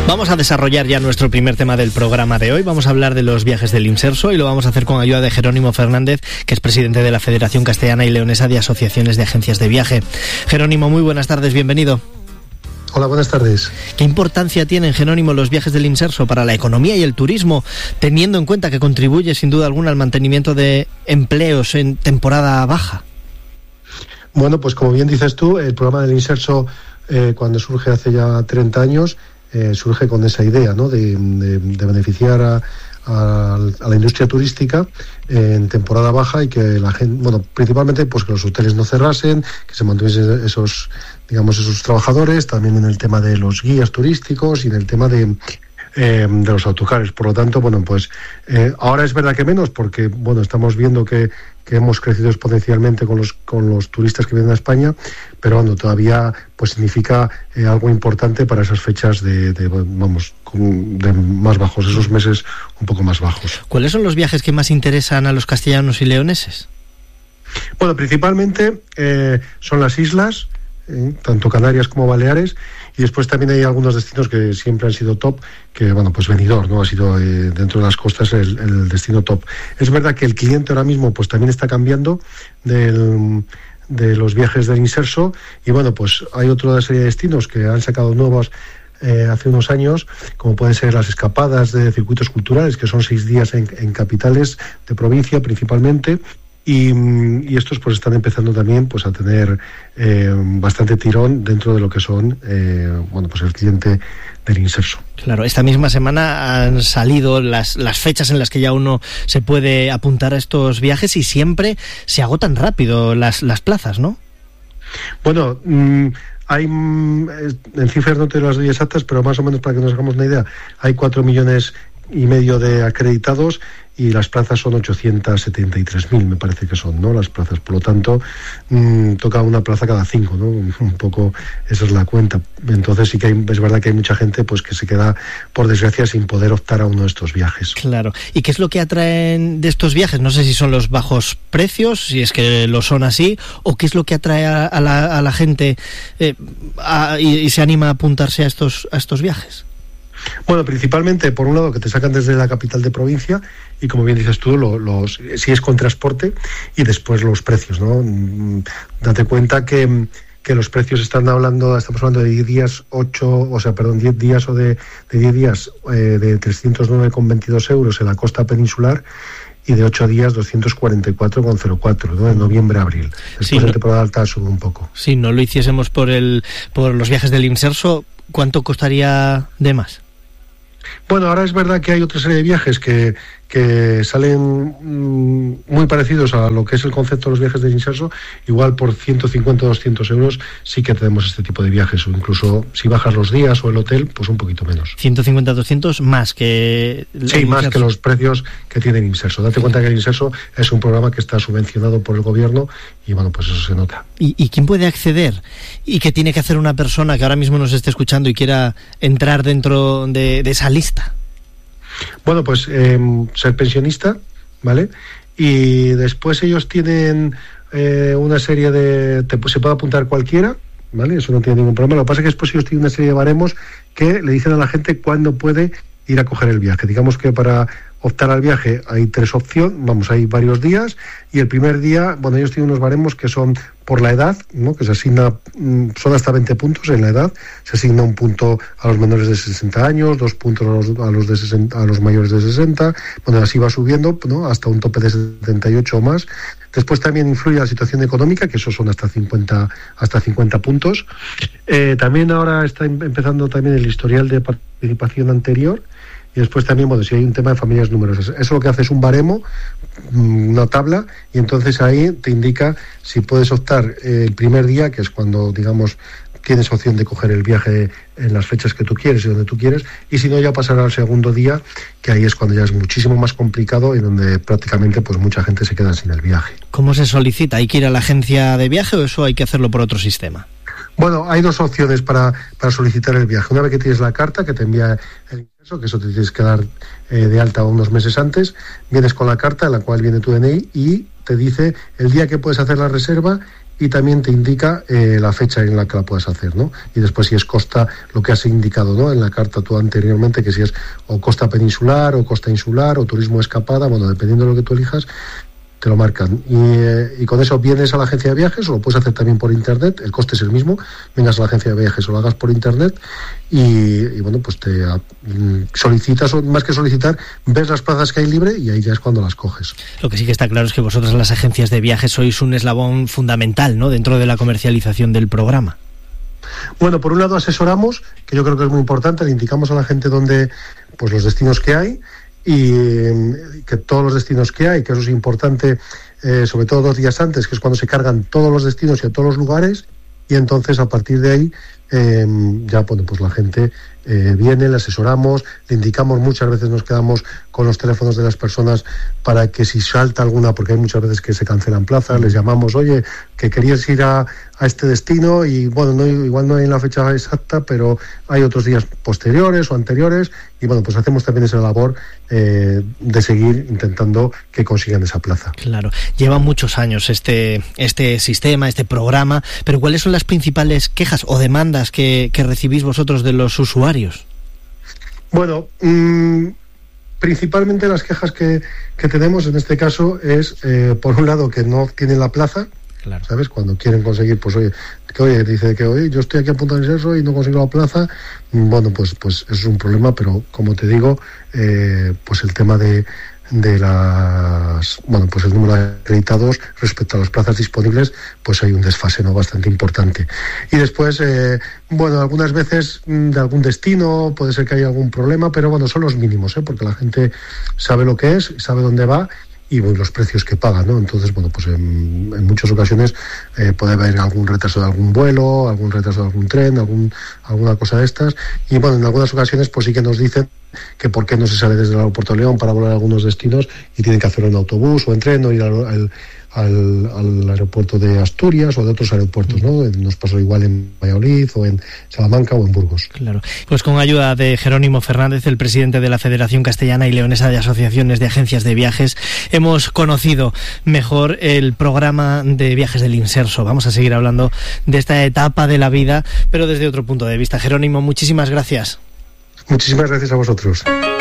Vamos a desarrollar ya nuestro primer tema del programa de hoy. Vamos a hablar de los viajes del Inserso y lo vamos a hacer con ayuda de Jerónimo Fernández, que es presidente de la Federación Castellana y Leonesa de Asociaciones de Agencias de Viaje. Jerónimo, muy buenas tardes, bienvenido. Hola, buenas tardes. ¿Qué importancia tienen, Jerónimo, los viajes del Inserso para la economía y el turismo, teniendo en cuenta que contribuye sin duda alguna al mantenimiento de empleos en temporada baja? Bueno, pues como bien dices tú, el programa del Inserso, cuando surge hace ya 30 años, surge con esa idea, ¿no?, de beneficiar a la industria turística en temporada baja y que la gente, bueno, principalmente pues que los hoteles no cerrasen, que se mantuviesen esos trabajadores, también en el tema de los guías turísticos y en el tema de los autocares. Por lo tanto, bueno, pues ahora es verdad que menos, porque bueno, estamos viendo que hemos crecido exponencialmente con los turistas que vienen a España, pero bueno, todavía pues significa algo importante para esas fechas de más bajos, esos meses un poco más bajos. ¿Cuáles son los viajes que más interesan a los castellanos y leoneses? Bueno, principalmente son las islas, tanto Canarias como Baleares, y después también hay algunos destinos que siempre han sido top, que bueno, pues Benidorm, ¿no?, ha sido dentro de las costas el destino top. Es verdad que el cliente ahora mismo pues también está cambiando de los viajes del Inserso, y bueno, pues hay otra serie de destinos que han sacado nuevos hace unos años, como pueden ser las escapadas de circuitos culturales, que son 6 días en capitales de provincia principalmente. Y estos pues están empezando también pues a tener bastante tirón dentro de lo que son pues el cliente del Inserso. Claro, esta misma semana han salido las fechas en las que ya uno se puede apuntar a estos viajes y siempre se agotan rápido las plazas, ¿no? Bueno, hay, en cifras no te las doy exactas, pero más o menos para que nos hagamos una idea, hay 4,5 millones de acreditados y las plazas son 873.000, me parece que son, ¿no?, las plazas. Por lo tanto, toca una plaza cada 5, ¿no? Un poco esa es la cuenta. Entonces sí que es verdad que hay mucha gente pues que se queda, por desgracia, sin poder optar a uno de estos viajes. Claro. ¿Y qué es lo que atraen de estos viajes? No sé si son los bajos precios, si es que lo son así, o qué es lo que atrae a la gente y se anima a apuntarse a estos viajes. Bueno, principalmente, por un lado, que te sacan desde la capital de provincia y, como bien dices tú, si es con transporte, y después los precios, ¿no? Date cuenta que los precios estamos hablando de 10 días o de 10 días de 309,22 euros en la costa peninsular, y de 8 días 244,04, ¿no?, en noviembre a abril. Después en temporada alta sube un poco. Si no lo hiciésemos por los viajes del Inserso, ¿cuánto costaría de más? Bueno, ahora es verdad que hay otra serie de viajes que salen muy parecidos a lo que es el concepto de los viajes del Inserso. Igual por 150 o 200 euros sí que tenemos este tipo de viajes, o incluso si bajas los días o el hotel, pues un poquito menos. 150 o 200 más que... Sí, más que los precios que tiene el Inserso. Date cuenta que el Inserso es un programa que está subvencionado por el gobierno y bueno, pues eso se nota. ¿Y quién puede acceder? ¿Y qué tiene que hacer una persona que ahora mismo nos esté escuchando y quiera entrar dentro de esa lista? Bueno, pues ser pensionista, ¿vale? Y después ellos tienen una serie se puede apuntar cualquiera, ¿vale? Eso no tiene ningún problema. Lo que pasa es que después ellos tienen una serie de baremos que le dicen a la gente cuándo puede ir a coger el viaje. Digamos que para optar al viaje hay hay varios días, y el primer día, bueno, ellos tienen unos baremos que son por la edad, ¿no?, que se asigna, son hasta 20 puntos en la edad, se asigna un punto a los menores de 60 años, 2 puntos a los mayores de 60, bueno, así va subiendo, ¿no?, hasta un tope de 78 o más. Después también influye la situación económica, que esos son hasta 50 puntos. También ahora está empezando también el historial de participación anterior. Y después también, bueno, si hay un tema de familias numerosas. Eso lo que hace es un baremo, una tabla, y entonces ahí te indica si puedes optar el primer día, que es cuando, digamos, tienes opción de coger el viaje en las fechas que tú quieres y donde tú quieres, y si no, ya pasará al segundo día, que ahí es cuando ya es muchísimo más complicado y donde prácticamente pues mucha gente se queda sin el viaje. ¿Cómo se solicita? ¿Hay que ir a la agencia de viaje o eso hay que hacerlo por otro sistema? Bueno, hay 2 opciones para solicitar el viaje. Una vez que tienes la carta que te envía el Inserso, que eso te tienes que dar de alta unos meses antes, vienes con la carta en la cual viene tu DNI y te dice el día que puedes hacer la reserva y también te indica la fecha en la que la puedes hacer, ¿no? Y después si es costa, lo que has indicado, ¿no?, en la carta tú anteriormente, que si es o costa peninsular o costa insular o turismo escapada, bueno, dependiendo de lo que tú elijas, te lo marcan. Y con eso vienes a la agencia de viajes, o lo puedes hacer también por internet, el coste es el mismo, vengas a la agencia de viajes o lo hagas por internet y bueno, pues te solicitas, o más que solicitar, ves las plazas que hay libre y ahí ya es cuando las coges. Lo que sí que está claro es que vosotros, las agencias de viajes, sois un eslabón fundamental, ¿no?, dentro de la comercialización del programa. Bueno, por un lado asesoramos, que yo creo que es muy importante, le indicamos a la gente dónde, pues los destinos que hay, y que todos los destinos que hay, que eso es importante, sobre todo 2 días antes, que es cuando se cargan todos los destinos y a todos los lugares, y entonces a partir de ahí ya, bueno, pues la gente viene, le asesoramos, le indicamos, muchas veces nos quedamos con los teléfonos de las personas para que si salta alguna, porque hay muchas veces que se cancelan plazas, les llamamos, oye, que querías ir a este destino y bueno, no, igual no hay la fecha exacta, pero hay otros días posteriores o anteriores, y bueno, pues hacemos también esa labor de seguir intentando que consigan esa plaza. Claro, lleva muchos años este sistema, este programa, pero ¿cuáles son las principales quejas o demandas que recibís vosotros de los usuarios? Bueno, principalmente las quejas que tenemos en este caso es, por un lado, que no tienen la plaza. Claro. ¿Sabes? Cuando quieren conseguir, pues oye, dice que oye, yo estoy aquí a Punta del Inserso y no consigo la plaza. Bueno, pues eso es un problema, pero como te digo, pues el tema de las, bueno, pues el número de acreditados respecto a las plazas disponibles, pues hay un desfase, ¿no?, bastante importante. Y después, bueno, algunas veces de algún destino puede ser que haya algún problema, pero bueno, son los mínimos, porque la gente sabe lo que es, sabe dónde va y bueno, los precios que pagan, ¿no? Entonces, bueno, pues en muchas ocasiones puede haber algún retraso de algún vuelo, algún retraso de algún tren, alguna cosa de estas, y bueno, en algunas ocasiones pues sí que nos dicen que por qué no se sale desde el aeropuerto de León para volar a algunos destinos y tienen que hacerlo en autobús o en tren o ir al aeropuerto de Asturias o de otros aeropuertos, ¿no? Nos pasó igual en Valladolid o en Salamanca o en Burgos. Claro. Pues con ayuda de Jerónimo Fernández, el presidente de la Federación Castellana y Leonesa de Asociaciones de Agencias de Viajes, hemos conocido mejor el programa de viajes del Inserso. Vamos a seguir hablando de esta etapa de la vida, pero desde otro punto de vista. Jerónimo, muchísimas gracias. Muchísimas gracias a vosotros.